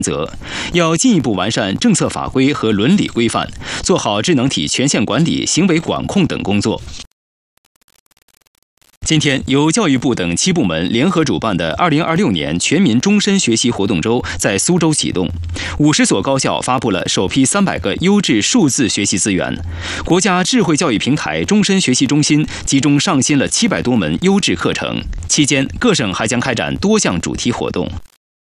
则，要进一步完善政策法规和伦理规范，做好智能体权限管理、行为管控等工作。今天，由教育部等7部门联合主办的2026年全民终身学习活动周在苏州启动，50所高校发布了首批300个优质数字学习资源。国家智慧教育平台终身学习中心集中上新了700多门优质课程。期间，各省还将开展多项主题活动。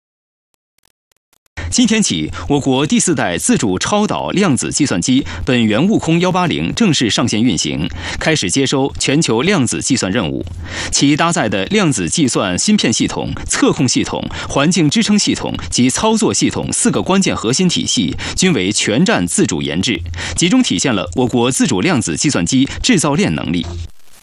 今天起，我国第4代自主超导量子计算机本源悟空180正式上线运行，开始接收全球量子计算任务。其搭载的量子计算芯片系统、测控系统、环境支撑系统及操作系统4个关键核心体系均为全站自主研制，集中体现了我国自主量子计算机制造链能力。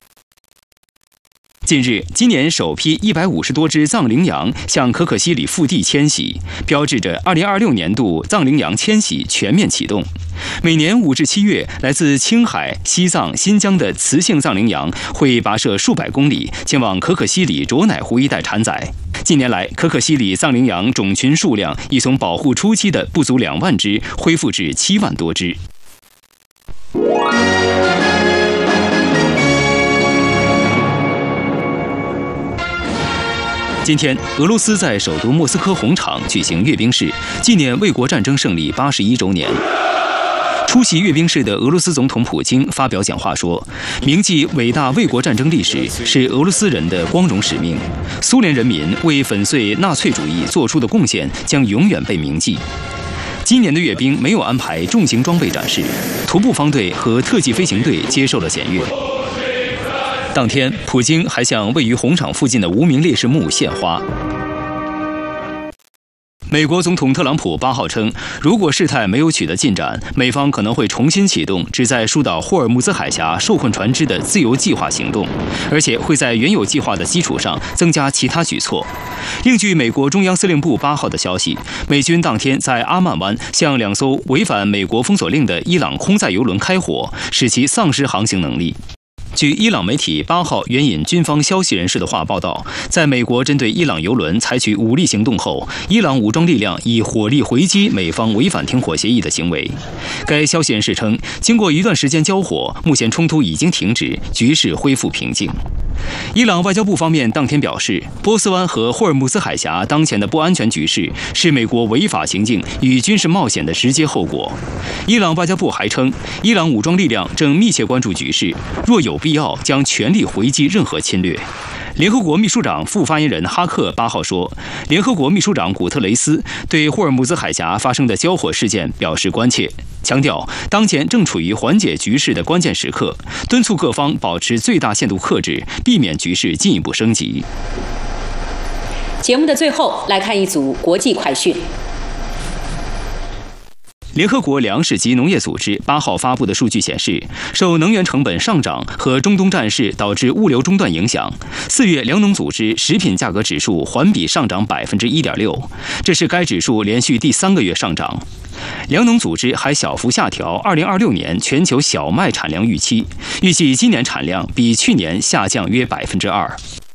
近日，今年首批150多只藏羚羊向可可西里腹地迁徙，标志着2026年度藏羚羊迁徙全面启动。每年5至7月，来自青海、西藏、新疆的雌性藏羚羊会跋涉数百公里，前往可可西里卓乃湖一带产崽。近年来，可可西里藏羚羊种群数量已从保护初期的不足2万只，恢复至7万多只。今天，俄罗斯在首都莫斯科红场举行阅兵式，纪念卫国战争胜利81周年。出席阅兵式的俄罗斯总统普京发表讲话说：“铭记伟大卫国战争历史是俄罗斯人的光荣使命，苏联人民为粉碎纳粹主义做出的贡献将永远被铭记。”今年的阅兵没有安排重型装备展示，徒步方队和特技飞行队接受了检阅。当天，普京还向位于红场附近的无名烈士墓献花。美国总统特朗普8号称，如果事态没有取得进展，美方可能会重新启动旨在疏导霍尔木兹海峡受困船只的自由计划行动，而且会在原有计划的基础上增加其他举措。另据美国中央司令部8号的消息，美军当天在阿曼湾向2艘违反美国封锁令的伊朗空载油轮开火，使其丧失航行能力。据伊朗媒体8号援引军方消息人士的话报道，在美国针对伊朗油轮采取武力行动后，伊朗武装力量以火力回击美方违反停火协议的行为。该消息人士称，经过一段时间交火，目前冲突已经停止，局势恢复平静。伊朗外交部方面当天表示，波斯湾和霍尔木兹海峡当前的不安全局势是美国违法行径与军事冒险的直接后果。伊朗外交部还称，伊朗武装力量正密切关注局势，若有必要将全力回击任何侵略。联合国秘书长副发言人哈克8号说，联合国秘书长古特雷斯对霍尔木兹海峡发生的交火事件表示关切，强调当前正处于缓解局势的关键时刻，敦促各方保持最大限度克制，避免局势进一步升级。 节目的最后，来看一组国际快讯。 联合国粮食及农业组织8号发布的数据显示，受能源成本上涨和中东战事导致物流中断影响，4月粮农组织食品价格指数环比上涨1.6%，这是该指数连续第3个月上涨。粮农组织还小幅下调2026年全球小麦产量预期，预计今年产量比去年下降约2%。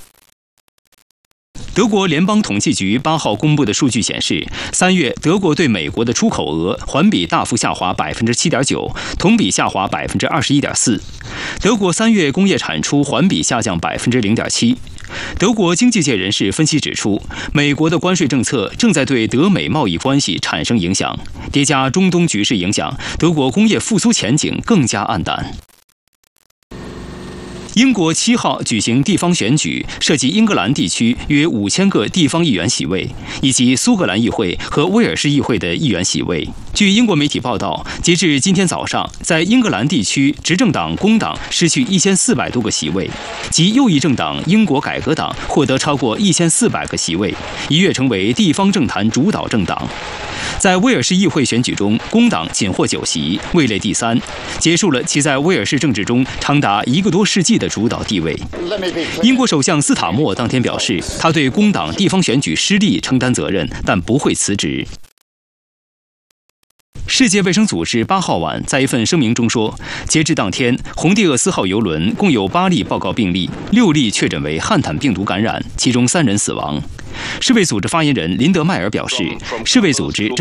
德国联邦统计局8号公布的数据显示，3月德国对美国的出口额环比大幅下滑7.9%，同比下滑21.4%。德国3月工业产出环比下降0.7%。德国经济界人士分析指出，美国的关税政策正在对德美贸易关系产生影响，叠加中东局势影响，德国工业复苏前景更加黯淡。英国7号举行地方选举，涉及英格兰地区约5000个地方议员席位，以及苏格兰议会和威尔士议会的议员席位。据英国媒体报道，截至今天早上，在英格兰地区，执政党工党失去1400多个席位，及右翼政党英国改革党获得超过1400个席位，一跃成为地方政坛主导政党。在威尔士议会选举中，工党仅获9席，位列第3，结束了其在威尔士政治中长达1个多世纪的主导地位。英国首相斯塔默当天表示，他对工党地方选举失利承担责任，但不会辞职。世界卫生组织8号晚在一份声明中说，截至当天，红地厄斯号邮轮共有8例报告病例，6例确诊为汉坦病毒感染，其中3人死亡。 世卫组织发言人林德迈尔表示，世卫组织